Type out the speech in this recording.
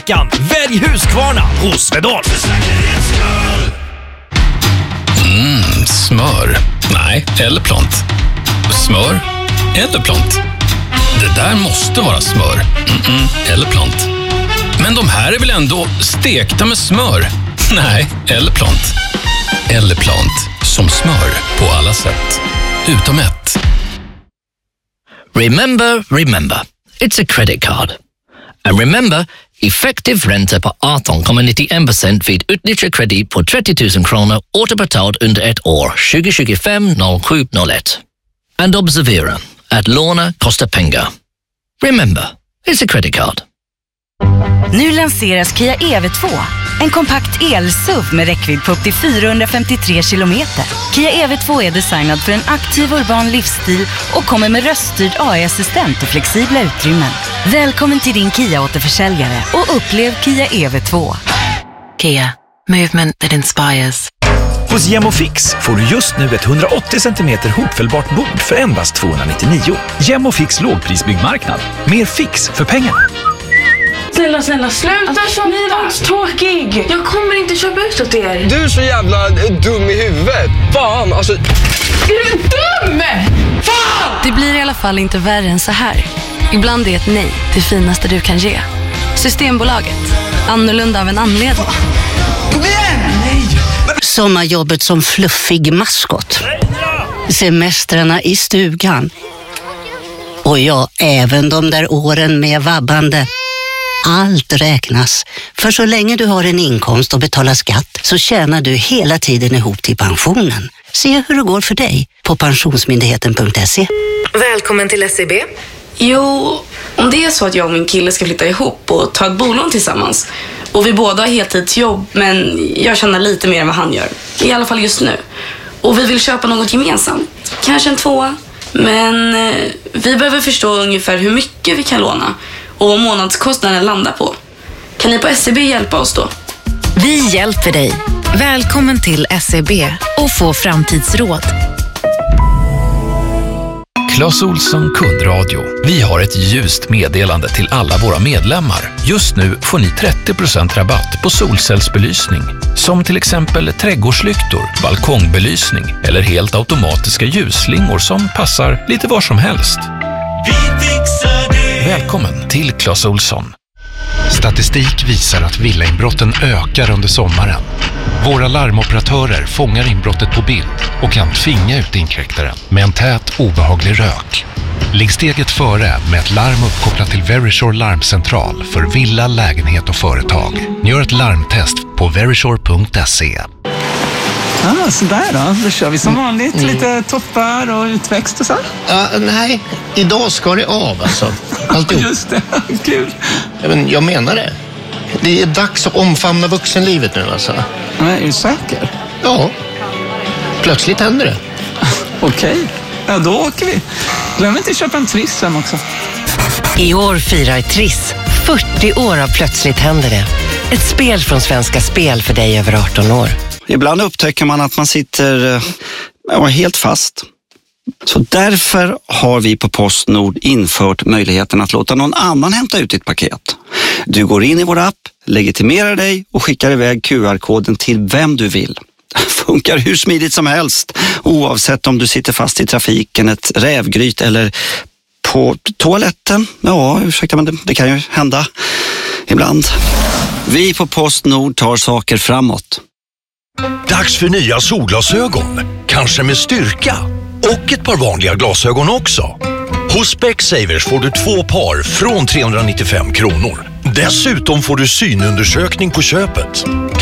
Välj Husqvarna hos Swedol. Smör. Nej, eller plant. Smör eller plant. Det där måste vara smör. Eller plant. Men de här är väl ändå stekta med smör? Nej, eller plant. Eller plant. Som smör på alla sätt. Utom ett. Remember. It's a credit card. And remember, effektiv ränta på 18,91% vid utnyttjad kredit på 30 000 kronor återbetalt under ett år 2025-07-01. And observera att låna kostar pengar. Remember, it's a credit card. Nu lanseras Kia EV2. En kompakt el-SUV med räckvidd på upp till 453 kilometer. Kia EV2 är designad för en aktiv urban livsstil och kommer med röststyrd AI-assistent och flexibla utrymmen. Välkommen till din Kia-återförsäljare och upplev Kia EV2. Kia. Movement that inspires. Hos Gemofix får du just nu ett 180 cm hopfällbart bord för endast 299. Gemofix lågprisbyggmarknad. Mer fix för pengarna. Snälla, sluta Ni var tråkig. Jag kommer inte köpa ut åt er. Du är så jävla dum i huvudet. Fan, alltså. Är du dum? Fan! Det blir i alla fall inte värre än så här. Ibland är ett nej det finaste du kan ge. Systembolaget. Annorlunda av en anledning. Nej! Sommarjobbet som fluffig maskot. Semestrarna i stugan. Och ja, även de där åren med vabbande. Allt räknas. För så länge du har en inkomst och betalar skatt så tjänar du hela tiden ihop till pensionen. Se hur det går för dig på pensionsmyndigheten.se. Välkommen till SEB. Jo, om det är så att jag och min kille ska flytta ihop och ta ett bolån tillsammans. Och vi båda har heltidsjobb, men jag tjänar lite mer än vad han gör. I alla fall just nu. Och vi vill köpa något gemensamt. Kanske en 2. Men vi behöver förstå ungefär hur mycket vi kan låna. Och vad månadskostnaden landar på. Kan ni på SEB hjälpa oss då? Vi hjälper dig. Välkommen till SEB och få framtidsråd. Clas Ohlson kundradio. Vi har ett ljust meddelande till alla våra medlemmar. Just nu får ni 30% rabatt på solcellsbelysning. Som till exempel trädgårdslyktor, balkongbelysning eller helt automatiska ljusslingor som passar lite var som helst. Vi fixar det. Välkommen till Clas Ohlson. Statistik visar att villainbrotten ökar under sommaren. Våra larmoperatörer fångar inbrottet på bild och kan tvinga ut inkräktaren med en tät, obehaglig rök. Ligg steget före med ett larm uppkopplat till Verisure larmcentral för villa, lägenhet och företag. Gör ett larmtest på verisure.se. Så där då kör vi som vanligt. Lite toppar och utväxt och så. Nej, idag ska det av alltså. Alltihop. Just det, kul. Men jag menar det. Det är dags att omfamna vuxenlivet nu alltså. Nej, är du säker? Ja, plötsligt händer det. Okej, ja då åker vi. Glöm inte att köpa en Triss sen också. I år firar Triss 40 år av Plötsligt händer det. Ett spel från Svenska Spel för dig över 18 år. Ibland upptäcker man att man sitter helt fast. Så därför har vi på Postnord infört möjligheten att låta någon annan hämta ut ditt paket. Du går in i vår app, legitimerar dig och skickar iväg QR-koden till vem du vill. Funkar hur smidigt som helst, oavsett om du sitter fast i trafiken, ett rävgryt eller på toaletten. Ja, ursäkta, men det kan ju hända ibland. Vi på Postnord tar saker framåt. Dags för nya solglasögon. Kanske med styrka. Och ett par vanliga glasögon också. Hos Specsavers får du 2 par från 395 kronor. Dessutom får du synundersökning på köpet.